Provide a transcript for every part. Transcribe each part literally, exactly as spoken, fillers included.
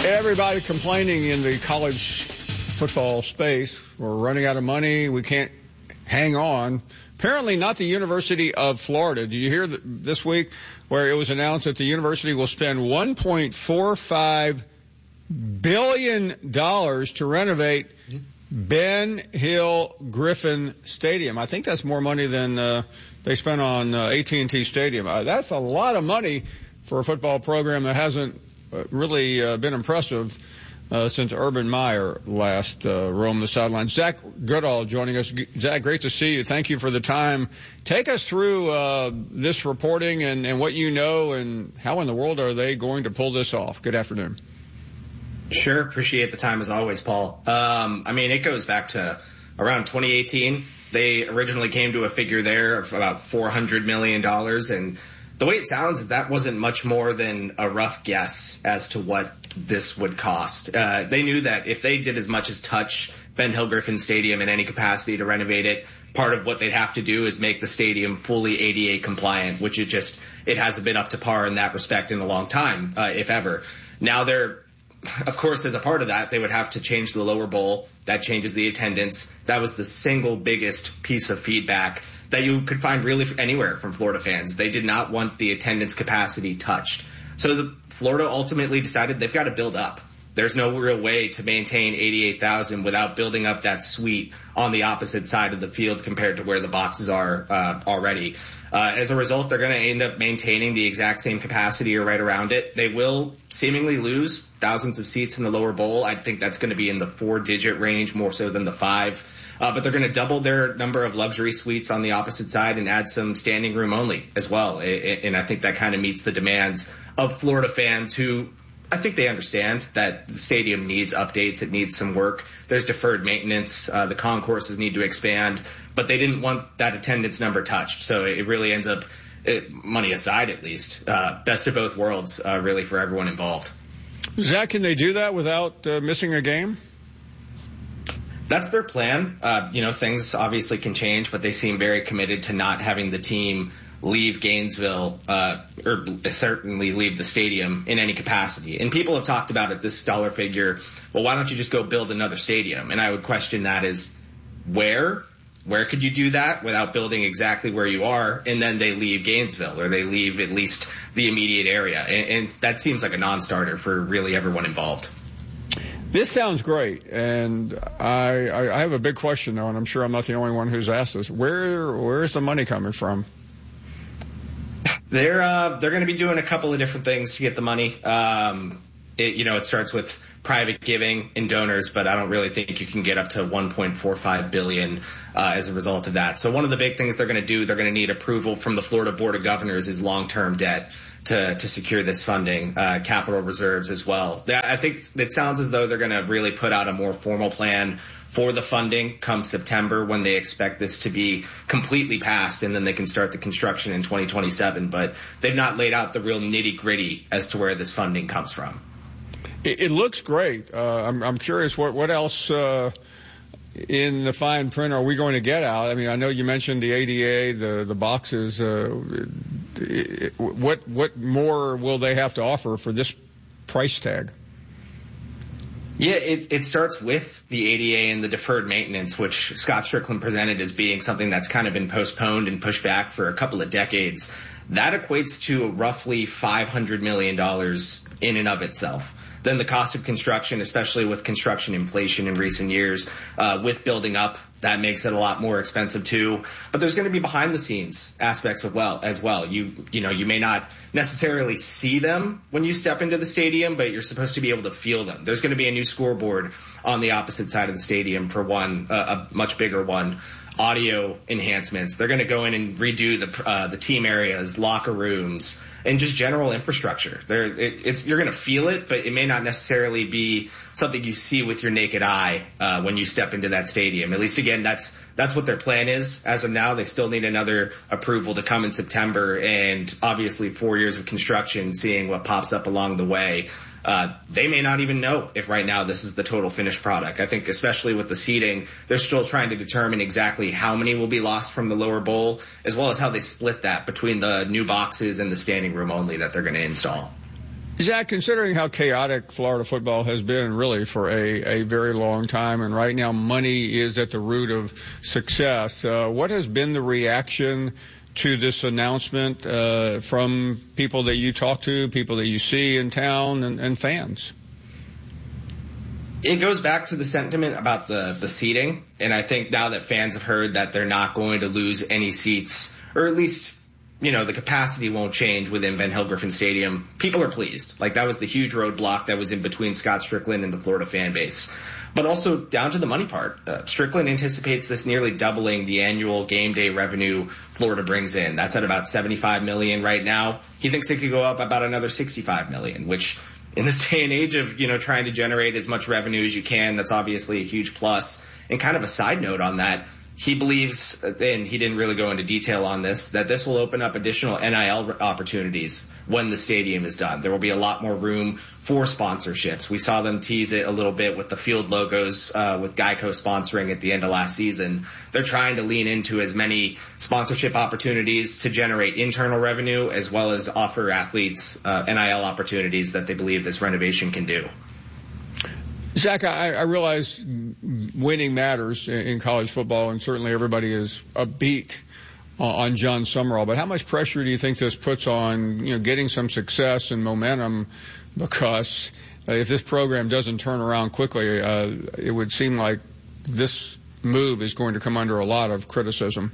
Everybody complaining in the college football space. We're running out of money. We can't hang on. Apparently not the University of Florida. Did you hear th- this week where it was announced that the university will spend one point four five billion dollars to renovate Ben Hill Griffin Stadium? I think that's more money than uh, they spent on uh, A T and T Stadium. Uh, that's a lot of money for a football program that hasn't uh, really uh, been impressive Uh, since Urban Meyer last uh, roamed the sidelines. Zach Goodall joining us. Zach, great to see you. Thank you for the time. Take us through uh, this reporting and, and what you know, and how in the world are they going to pull this off? Good afternoon. Sure. Appreciate the time as always, Paul. Um, I mean, it goes back to around twenty eighteen. They originally came to a figure there of about four hundred million dollars, and the way it sounds is that wasn't much more than a rough guess as to what this would cost. Uh, they knew that if they did as much as touch Ben Hill Griffin Stadium in any capacity to renovate it, part of what they'd have to do is make the stadium fully A D A compliant, which it just, it hasn't been up to par in that respect in a long time, uh, if ever. Now they're, of course, as a part of that, they would have to change the lower bowl. That changes the attendance. That was the single biggest piece of feedback that you could find really anywhere from Florida fans. They did not want the attendance capacity touched. So the Florida ultimately decided they've got to build up. There's no real way to maintain eighty-eight thousand without building up that suite on the opposite side of the field compared to where the boxes are uh, already. Uh, as a result, they're going to end up maintaining the exact same capacity or right around it. They will seemingly lose thousands of seats in the lower bowl. I think that's going to be in the four-digit range more so than the five. Uh, but they're going to double their number of luxury suites on the opposite side and add some standing room only as well. And I think that kind of meets the demands of Florida fans who I think they understand that the stadium needs updates. It needs some work. There's deferred maintenance. Uh, the concourses need to expand, but they didn't want that attendance number touched. So it really ends up, it, money aside at least, uh, best of both worlds, uh, really for everyone involved. Zach, can they do that without uh, missing a game? That's their plan. Uh, you know, things obviously can change, but they seem very committed to not having the team leave Gainesville, uh, or certainly leave the stadium in any capacity. And people have talked about it, this dollar figure. Well, why don't you just go build another stadium? And I would question that as where? Where could you do that without building exactly where you are? And then they leave Gainesville, or they leave at least the immediate area. And, and that seems like a non-starter for really everyone involved. This sounds great, and I, I, I have a big question, though, and I'm sure I'm not the only one who's asked this. Where Where's the money coming from? They're uh, they're going to be doing a couple of different things to get the money. Um, it, you know, it starts with private giving and donors, but I don't really think you can get up to one point four five billion dollars uh, as a result of that. So one of the big things they're going to do, they're going to need approval from the Florida Board of Governors is long-term debt to to secure this funding, uh, capital reserves as well. I think it sounds as though they're going to really put out a more formal plan for the funding come September, when they expect this to be completely passed, and then they can start the construction in twenty twenty-seven. But they've not laid out the real nitty-gritty as to where this funding comes from. It, it looks great. Uh, I'm, I'm curious what, what else uh, in the fine print are we going to get out? I mean, I know you mentioned the A D A, the, the boxes. Uh, what, what more will they have to offer for this price tag? Yeah, it, it starts with the A D A and the deferred maintenance, which Scott Strickland presented as being something that's kind of been postponed and pushed back for a couple of decades. That equates to roughly five hundred million dollars in and of itself. Then the cost of construction, especially with construction inflation in recent years, uh, with building up, that makes it a lot more expensive too. But there's going to be behind the scenes aspects of well as well. You you know, you may not necessarily see them when you step into the stadium, but you're supposed to be able to feel them. There's going to be a new scoreboard on the opposite side of the stadium for one, uh, a much bigger one. Audio enhancements. They're going to go in and redo the uh, the team areas, locker rooms, and just general infrastructure. There, it, it's you're going to feel it, but it may not necessarily be something you see with your naked eye uh, when you step into that stadium. At least, again, that's that's what their plan is. As of now, they still need another approval to come in September, and obviously four years of construction, seeing what pops up along the way. Uh, they may not even know if right now this is the total finished product. I think especially with the seating, they're still trying to determine exactly how many will be lost from the lower bowl, as well as how they split that between the new boxes and the standing room only that they're going to install. Zach, considering how chaotic Florida football has been really for a, a very long time, and right now money is at the root of success, uh, what has been the reaction to this announcement uh, from people that you talk to, people that you see in town, and, and fans? It goes back to the sentiment about the, the seating, and I think now that fans have heard that they're not going to lose any seats, or at least, you know, the capacity won't change within Ben Hill Griffin Stadium, people are pleased. Like, that was the huge roadblock that was in between Scott Strickland and the Florida fan base. But also down to the money part. Uh, Strickland anticipates this nearly doubling the annual game day revenue Florida brings in. That's at about seventy-five million dollars right now. He thinks it could go up about another sixty-five million dollars, which in this day and age of, you know, trying to generate as much revenue as you can, that's obviously a huge plus. And kind of a side note on that, he believes, and he didn't really go into detail on this, that this will open up additional N I L opportunities when the stadium is done. There will be a lot more room for sponsorships. We saw them tease it a little bit with the field logos, uh, with Geico sponsoring at the end of last season. They're trying to lean into as many sponsorship opportunities to generate internal revenue, as well as offer athletes uh, N I L opportunities that they believe this renovation can do. Zach, I, I realize winning matters in college football, and certainly everybody is upbeat on John Sumrall. But how much pressure do you think this puts on, you know, getting some success and momentum? Because if this program doesn't turn around quickly, uh, it would seem like this move is going to come under a lot of criticism.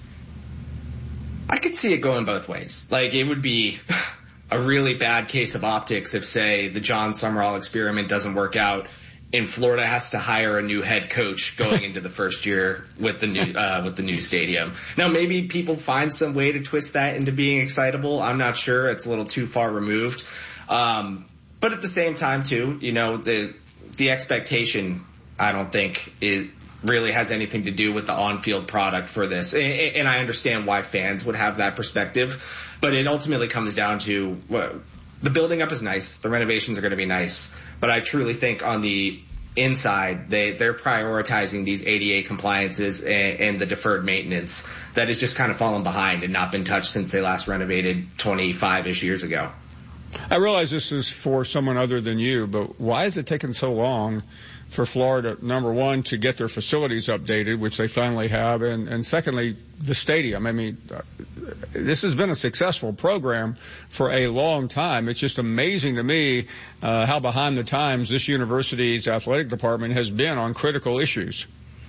I could see it going both ways. Like, it would be a really bad case of optics if, say, the John Sumrall experiment doesn't work out and Florida has to hire a new head coach going into the first year with the new uh, with the new stadium. Now, maybe people find some way to twist that into being excitable. I'm not sure. It's a little too far removed. Um, but at the same time, too, you know, the the expectation, I don't think, it really has anything to do with the on-field product for this. And, and I understand why fans would have that perspective. But it ultimately comes down to well, the building up is nice. The renovations are going to be nice. But I truly think on the inside, they, they're prioritizing these A D A compliances and, and the deferred maintenance that has just kind of fallen behind and not been touched since they last renovated twenty-five-ish years ago. I realize this is for someone other than you, but why is it taking so long for Florida, number one, to get their facilities updated, which they finally have, and, and secondly, the stadium? I mean, this has been a successful program for a long time. It's just amazing to me uh, how behind the times this university's athletic department has been on critical issues.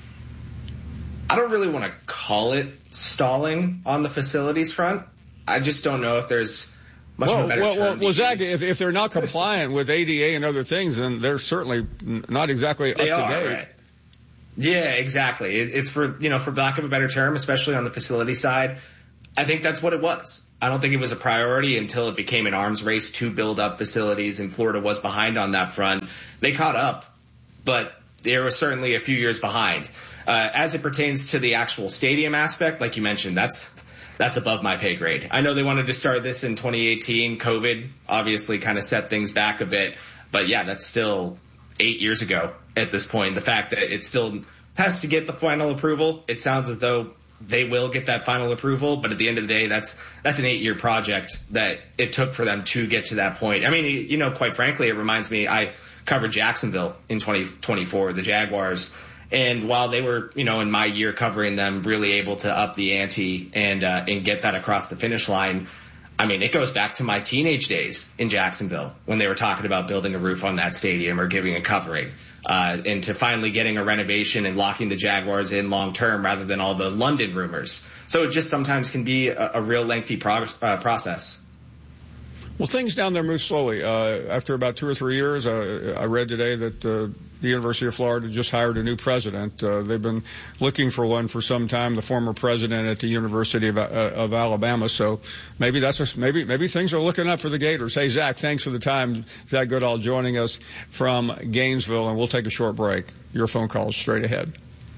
I don't really want to call it stalling on the facilities front. I just don't know if there's much well, of a better well, term. Well, well Zach, if, if they're not compliant with A D A and other things, then they're certainly not exactly they up are, to date. Right? Yeah, exactly. It, it's for, you know, for lack of a better term, especially on the facility side. I think that's what it was. I don't think it was a priority until it became an arms race to build up facilities, and Florida was behind on that front. They caught up, but they were certainly a few years behind. Uh, as it pertains to the actual stadium aspect, like you mentioned, that's that's above my pay grade. I know they wanted to start this in twenty eighteen. COVID obviously kind of set things back a bit, but yeah, that's still eight years ago at this point. The fact that it still has to get the final approval, it sounds as though they will get that final approval, but at the end of the day, that's that's an eight-year project that it took for them to get to that point. I mean, you know, quite frankly, it reminds me, I covered Jacksonville in twenty twenty-four, the Jaguars, and while they were, you know, in my year covering them, really able to up the ante and uh, and get that across the finish line, I mean, it goes back to my teenage days in Jacksonville when they were talking about building a roof on that stadium or giving a covering. Uh, and to finally getting a renovation and locking the Jaguars in long term rather than all the London rumors. So it just sometimes can be a, a real lengthy prog- uh, process. Well, things down there move slowly. Uh, after about two or three years, uh, I read today that uh, the University of Florida just hired a new president. Uh, they've been looking for one for some time, the former president at the University of, uh, of Alabama. So maybe that's a, maybe maybe things are looking up for the Gators. Hey, Zach, thanks for the time. Zach Goodall joining us from Gainesville, and we'll take a short break. Your phone calls straight ahead.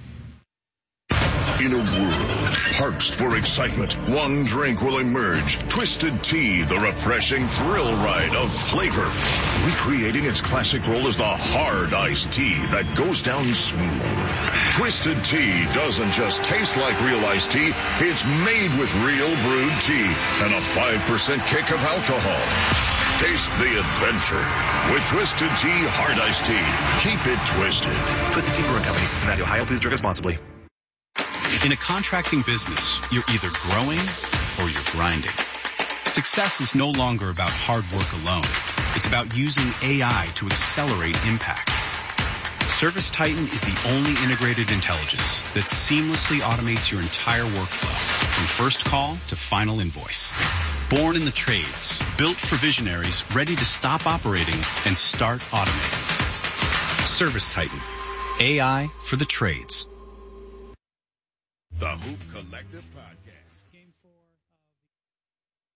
In a world parched for excitement, one drink will emerge. Twisted Tea, the refreshing thrill ride of flavor. Recreating its classic role as the hard iced tea that goes down smooth. Twisted Tea doesn't just taste like real iced tea, it's made with real brewed tea and a five percent kick of alcohol. Taste the adventure with Twisted Tea Hard Iced Tea. Keep it twisted. Twisted Tea Brewing Company, Cincinnati, Ohio. Please drink responsibly. In a contracting business, you're either growing or you're grinding. Success is no longer about hard work alone. It's about using A I to accelerate impact. ServiceTitan is the only integrated intelligence that seamlessly automates your entire workflow, from first call to final invoice. Born in the trades, built for visionaries, ready to stop operating and start automating. ServiceTitan, A I for the trades. The Hoop Collective Podcast.